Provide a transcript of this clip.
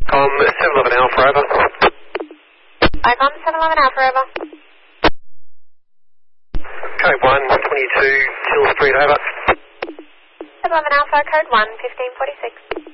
711 Alpha, over. ICOM 711 Alpha, over. Code 1, 22, Hill Street, over. 711 Alpha, code 1, 1546.